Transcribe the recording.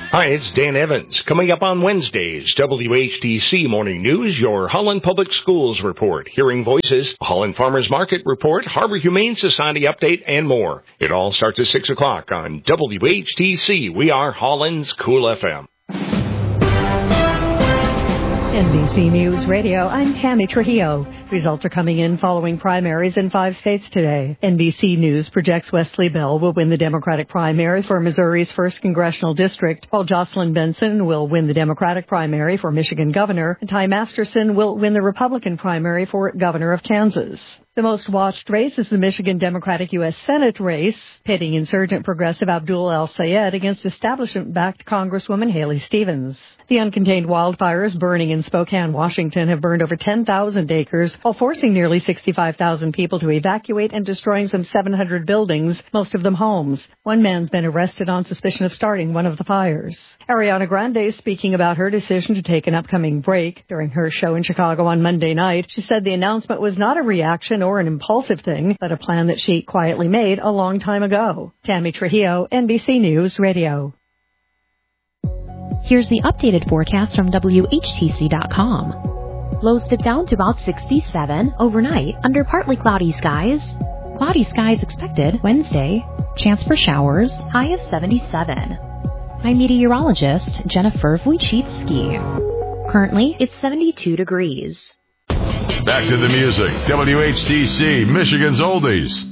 Hi, it's Dan Evans. Coming up on Wednesday's WHTC Morning News, your Holland Public Schools report, Hearing Voices, Holland Farmers Market report, Harbor Humane Society update, and more. It all starts at 6 o'clock on WHTC. We are Holland's Cool FM. NBC News Radio, I'm Tammy Trujillo. Results are coming in following primaries in 5 states today. NBC News projects Wesley Bell will win the Democratic primary for Missouri's 1st Congressional District, while Jocelyn Benson will win the Democratic primary for Michigan Governor, and Ty Masterson will win the Republican primary for Governor of Kansas. The most watched race is the Michigan Democratic U.S. Senate race, pitting insurgent progressive Abdul El-Sayed against establishment-backed Congresswoman Haley Stevens. The uncontained wildfires burning in Spokane, Washington have burned over 10,000 acres, while forcing nearly 65,000 people to evacuate and destroying some 700 buildings, most of them homes. One man's been arrested on suspicion of starting one of the fires. Ariana Grande is speaking about her decision to take an upcoming break. During her show in Chicago on Monday night, she said the announcement was not a reaction or an impulsive thing, but a plan that she quietly made a long time ago. Tammy Trujillo, NBC News Radio. Here's the updated forecast from WHTC.com. Lows dip down to about 67 overnight under partly cloudy skies. Cloudy skies expected Wednesday. Chance for showers, high of 77. I'm meteorologist Jennifer Wojcicki. Currently, it's 72 degrees. Back to the music. WHTC, Michigan's Oldies.